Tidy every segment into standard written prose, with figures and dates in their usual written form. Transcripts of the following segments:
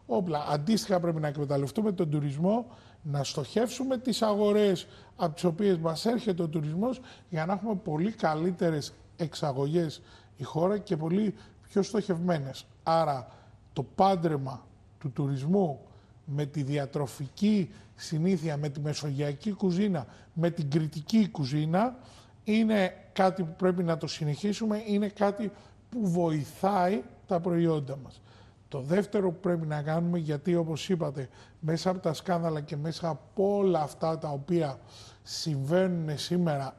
όπλα. Αντίστοιχα πρέπει να εκμεταλλευτούμε τον τουρισμό, να στοχεύσουμε τις αγορές από τις οποίες μας έρχεται ο τουρισμός για να έχουμε πολύ καλύτερες εξαγωγές η χώρα και πολύ πιο στοχευμένες. Άρα το πάντρεμα του τουρισμού με τη διατροφική συνήθεια, με τη μεσογειακή κουζίνα, με την κρητική κουζίνα είναι κάτι που πρέπει να το συνεχίσουμε, είναι κάτι που βοηθάει τα προϊόντα μας. Το δεύτερο που πρέπει να κάνουμε, γιατί όπως είπατε, μέσα από τα σκάνδαλα και μέσα από όλα αυτά τα οποία συμβαίνουν σήμερα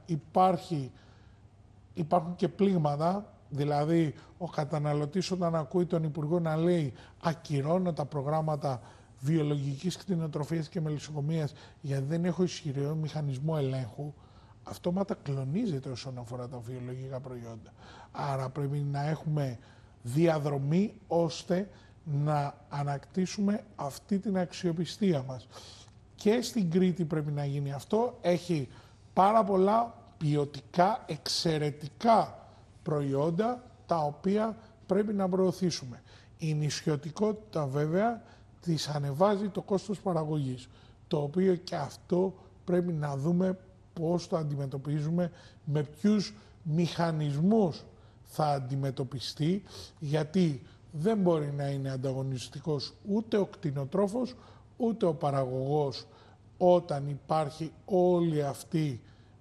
υπάρχουν και πλήγματα, δηλαδή ο καταναλωτής όταν ακούει τον Υπουργό να λέει ακυρώνω τα προγράμματα βιολογικής κτηνοτροφίας και μελισσοκομείας γιατί δεν έχω ισχυρό μηχανισμό ελέγχου, αυτόματα κλονίζεται όσον αφορά τα βιολογικά προϊόντα. Άρα πρέπει να έχουμε διαδρομή ώστε να ανακτήσουμε αυτή την αξιοπιστία μας. Και στην Κρήτη πρέπει να γίνει αυτό. Έχει πάρα πολλά ποιοτικά, εξαιρετικά προϊόντα τα οποία πρέπει να προωθήσουμε. Η νησιωτικότητα βέβαια της ανεβάζει το κόστος παραγωγής, το οποίο και αυτό πρέπει να δούμε πώς το αντιμετωπίζουμε, με ποιους μηχανισμούς θα αντιμετωπιστεί, γιατί δεν μπορεί να είναι ανταγωνιστικός ούτε ο κτηνοτρόφος, ούτε ο παραγωγός όταν υπάρχει όλη αυτή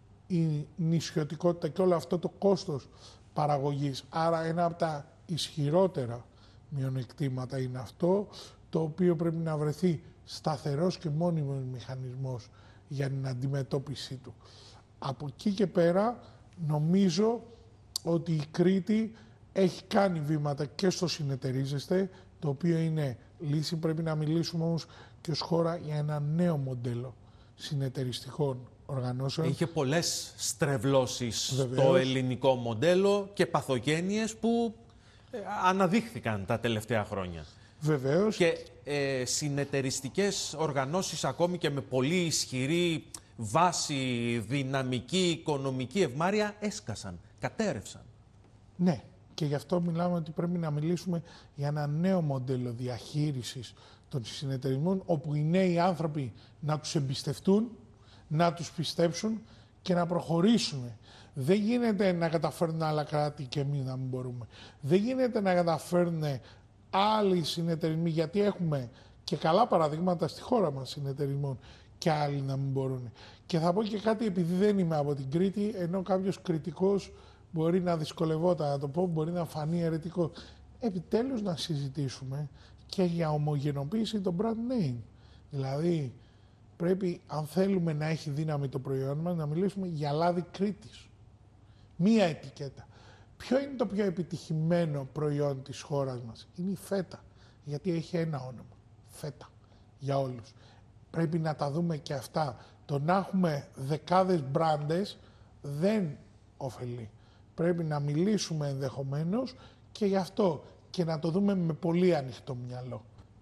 η νησιωτικότητα και όλο αυτό το κόστος παραγωγής. Άρα ένα από τα ισχυρότερα μειονεκτήματα είναι αυτό, το οποίο πρέπει να βρεθεί σταθερός και μόνιμος μηχανισμός για την αντιμετώπιση του. Από εκεί και πέρα νομίζω ότι η Κρήτη έχει κάνει βήματα και στο συνεταιρίζεστε, το οποίο είναι λύση. Πρέπει να μιλήσουμε όμως και ως χώρα για ένα νέο μοντέλο συνεταιριστικών οργανώσεων. Είχε πολλές στρεβλώσεις το ελληνικό μοντέλο και παθογένειες που αναδείχθηκαν τα τελευταία χρόνια. Βεβαίως. Και συνεταιριστικές οργανώσεις ακόμη και με πολύ ισχυρή βάση, δυναμική, οικονομική ευμάρεια έσκασαν, κατέρευσαν. Ναι, και γι' αυτό μιλάμε ότι πρέπει να μιλήσουμε για ένα νέο μοντέλο διαχείρισης των συνεταιρισμών, όπου οι νέοι άνθρωποι να τους εμπιστευτούν, να τους πιστέψουν και να προχωρήσουν. Δεν γίνεται να καταφέρουν άλλα κράτη και εμείς να μην μπορούμε. Δεν γίνεται να καταφέρουν άλλοι συνεταιρισμοί, γιατί έχουμε και καλά παραδείγματα στη χώρα μας συνεταιρισμών και άλλοι να μην μπορούν. Και θα πω και κάτι, επειδή δεν είμαι από την Κρήτη, ενώ κάποιος κριτικός μπορεί να δυσκολευόταν να το πω, μπορεί να φανεί αιρετικό. Επιτέλους να συζητήσουμε και για ομογενοποίηση των brand name. Δηλαδή πρέπει, αν θέλουμε να έχει δύναμη το προϊόν μας, να μιλήσουμε για λάδι Κρήτης. Μία ετικέτα. Ποιο είναι το πιο επιτυχημένο προϊόν της χώρας μας? Είναι η φέτα, γιατί έχει ένα όνομα. Φέτα. Για όλους. Πρέπει να τα δούμε και αυτά. Το να έχουμε δεκάδες μπράντες δεν ωφελεί. Πρέπει να μιλήσουμε ενδεχομένως και γι' αυτό και να το δούμε με πολύ ανοιχτό μυαλό.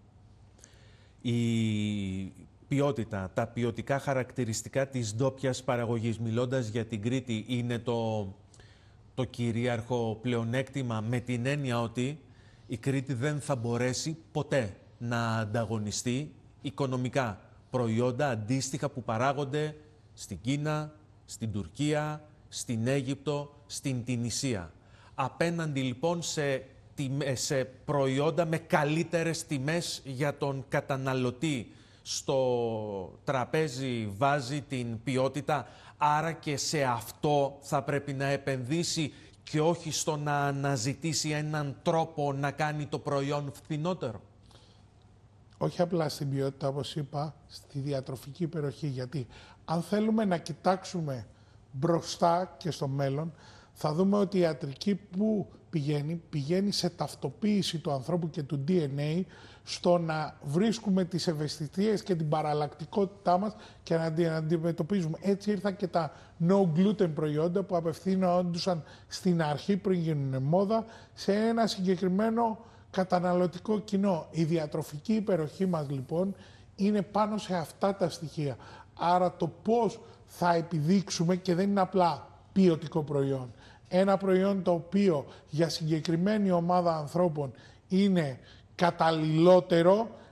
Η ποιότητα, τα ποιοτικά χαρακτηριστικά της ντόπιας παραγωγής, μιλώντας για την Κρήτη, είναι το κυρίαρχο πλεονέκτημα, με την έννοια ότι η Κρήτη δεν θα μπορέσει ποτέ να ανταγωνιστεί οικονομικά προϊόντα αντίστοιχα που παράγονται στην Κίνα, στην Τουρκία, στην Αίγυπτο, στην Τινησία. Απέναντι λοιπόν σε προϊόντα με καλύτερες τιμές για τον καταναλωτή, στο τραπέζι βάζει την ποιότητα, άρα και σε αυτό θα πρέπει να επενδύσει και όχι στο να αναζητήσει έναν τρόπο να κάνει το προϊόν φθηνότερο. Όχι απλά στην ποιότητα, όπως είπα, στη διατροφική υπεροχή, γιατί αν θέλουμε να κοιτάξουμε μπροστά και στο μέλλον, θα δούμε ότι η ιατρική που πηγαίνει σε ταυτοποίηση του ανθρώπου και του DNA, στο να βρίσκουμε τις ευαισθητίες και την παραλλακτικότητά μας και να την αντιμετωπίζουμε. Έτσι ήρθαν και τα no gluten προϊόντα που απευθύνονταν στην αρχή, πριν γίνουν μόδα, σε ένα συγκεκριμένο καταναλωτικό κοινό. Η διατροφική υπεροχή μας λοιπόν είναι πάνω σε αυτά τα στοιχεία. Άρα το πώς θα επιδείξουμε, και δεν είναι απλά ποιοτικό προϊόν, ένα προϊόν το οποίο για συγκεκριμένη ομάδα ανθρώπων είναι καταλληλότερο,